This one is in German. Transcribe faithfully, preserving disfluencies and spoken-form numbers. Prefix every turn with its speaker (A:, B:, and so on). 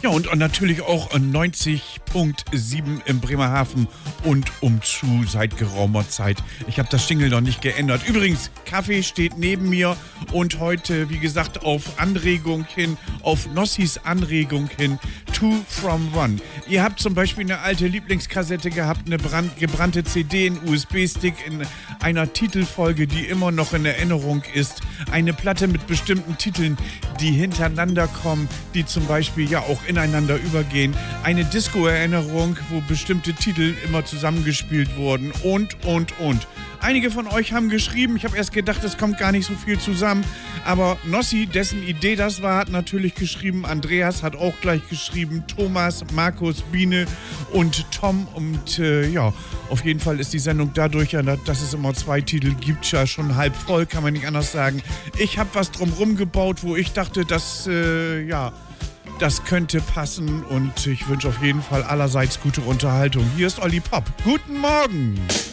A: Ja, und, und natürlich auch neunzig Komma sieben in Bremerhaven und umzu seit geraumer Zeit. Ich habe das Jingle noch nicht geändert. Übrigens, Kaffee steht neben mir und heute, wie gesagt, auf Anregung hin, auf Nossis Anregung hin, Two from One. Ihr habt zum Beispiel eine alte Lieblingskassette gehabt, eine brand, gebrannte C D, einen U S B-Stick in einer Titelfolge, die immer noch in Erinnerung ist. Eine Platte mit bestimmten Titeln, die hintereinander kommen, die zum Beispiel ja auch ineinander übergehen. Eine Disco-Erinnerung, wo bestimmte Titel immer zusammengespielt wurden und, und, und. Einige von euch haben geschrieben, ich habe erst gedacht, es kommt gar nicht so viel zusammen, aber Nossi, dessen Idee das war, hat natürlich geschrieben, Andreas hat auch gleich geschrieben, Thomas, Markus, Biene und Tom und äh, ja, auf jeden Fall ist die Sendung dadurch, ja, dass es immer zwei Titel gibt, ja schon halb voll, kann man nicht anders sagen. Ich habe was drumherum gebaut, wo ich dachte, dass, äh, ja, das könnte passen und ich wünsche auf jeden Fall allerseits gute Unterhaltung. Hier ist Olli Popp. Guten Morgen!